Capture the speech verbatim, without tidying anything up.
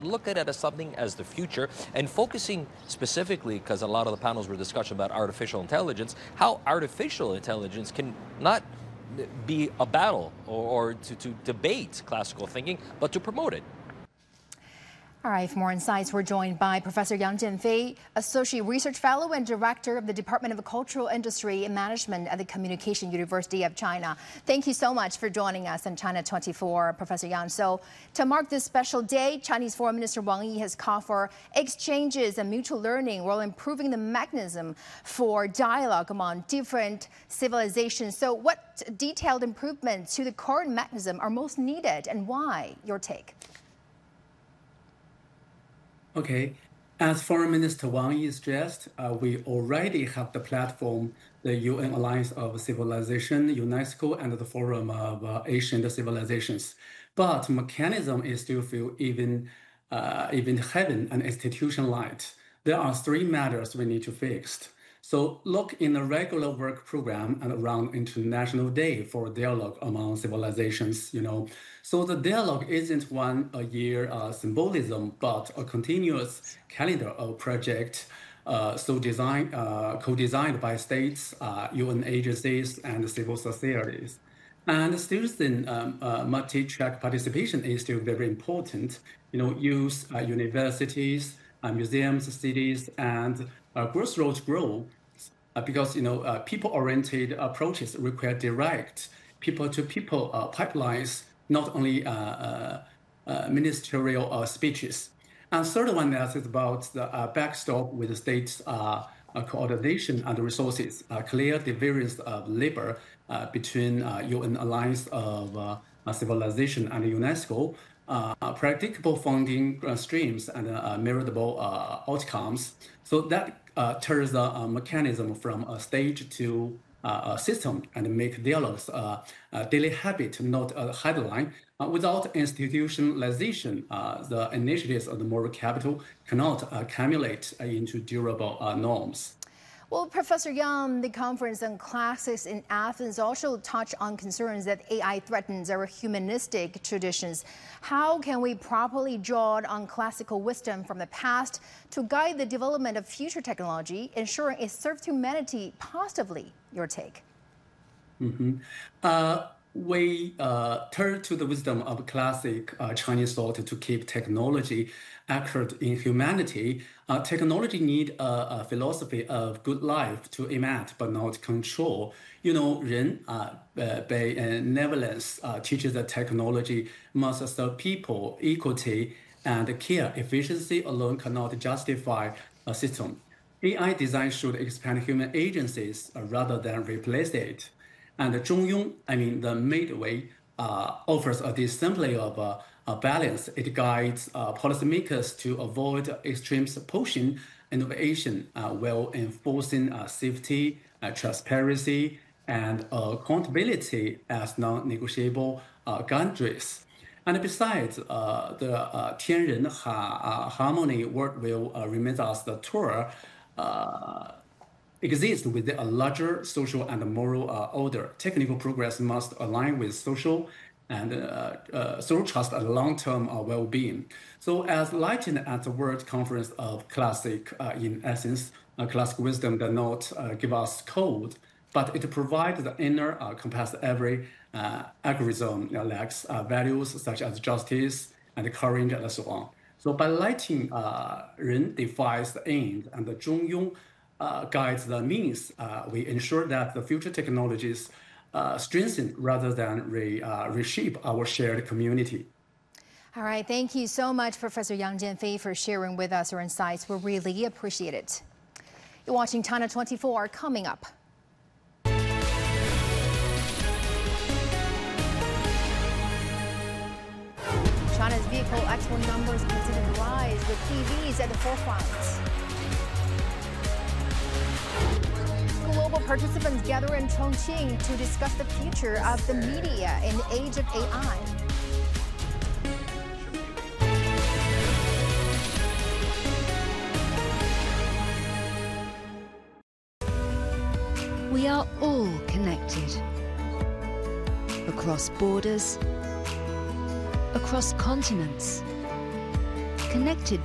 look at it as something as the future and focusing specifically, because a lot of the panels were discussion about artificial intelligence, how artificial intelligence can not be a battle or, or to, to debate classical thinking, but to promote it. All right, for more insights, we're joined by Professor Yang Jianfei, Associate Research Fellow and Director of the Department of Cultural Industry and Management at the Communication University of China. Thank you so much for joining us on China twenty-four, Professor Yang. So, to mark this special day, Chinese Foreign Minister Wang Yi has called for exchanges and mutual learning while improving the mechanism for dialogue among different civilizations. So, what detailed improvements to the current mechanism are most needed and why? Your take. Okay, as Foreign Minister Wang Yi stressed, uh, we already have the platform, the U N Alliance of Civilization, UNESCO, and the Forum of uh, Asian Civilizations. But mechanism is still feel even, uh, even heaven and institutionalized. There are three matters we need to fix. So look in the regular work program and around International Day for dialogue among civilizations, you know. So the dialogue isn't one a year uh, symbolism, but a continuous calendar of project, uh, so design, uh, co-designed by states, uh, U N agencies, and civil societies. And student um, uh, multi-track participation is still very important. You know, use uh, universities, uh, museums, cities, and uh, grassroots grow uh, because, you know, uh, people-oriented approaches require direct people-to-people uh, pipelines, not only uh, uh, uh, ministerial uh, speeches. And third one is about the uh, backstop with the states' uh, uh, coordination and resources, uh, clear the variance of labor uh, between uh, U N Alliance of uh, Civilization and UNESCO, uh, practicable funding uh, streams and uh, meritable uh, outcomes. So that uh, turns the uh, mechanism from a stage to uh, a system and make dialogues uh, a daily habit, not a headline. Uh, without institutionalization, uh, the initiatives of the moral capital cannot accumulate into durable uh, norms. Well, Professor Yang, the conference on classics in Athens also touched on concerns that A I threatens our humanistic traditions. How can we properly draw on classical wisdom from the past to guide the development of future technology, ensuring it serves humanity positively? Your take. Mm-hmm. Uh, we uh, turn to the wisdom of classic uh, Chinese thought to keep technology accurate in humanity. Uh, technology need a, a philosophy of good life to emit but not control. You know, 人 uh, by benevolence uh, teaches that technology must serve people, equity, and care. Efficiency alone cannot justify a system. A I design should expand human agencies uh, rather than replace it. And the 中庸, I mean the midway, uh, offers a assembly of uh, a balance. It guides uh, policymakers to avoid extreme pushing innovation uh, while enforcing uh, safety, uh, transparency, and uh, accountability as non-negotiable uh, boundaries. And besides, uh, the uh, 天人 ha, uh, harmony word will uh, remain as the tour uh, exists within a larger social and moral uh, order. Technical progress must align with social and uh, uh, social trust and long-term uh, well-being. So as lightened at the World Conference of Classic, uh, in essence, uh, classic wisdom does not uh, give us code, but it provides the inner uh, compass every uh, algorithm you know, lacks uh, values such as justice and courage and so on. So by lighting uh, 人 defines the end and the 中庸 uh, guides the means, uh, we ensure that the future technologies uh, strengthen rather than re, uh, reshape our shared community. All right, thank you so much, Professor Yang Jianfei, for sharing with us your insights. We really appreciate it. You're watching China twenty-four. Coming up. China's vehicle export numbers continue to rise, with T Vs at the forefront. Global participants gather in Chongqing to discuss the future of the media in the age of A I. We are all connected. Across borders, across continents, connected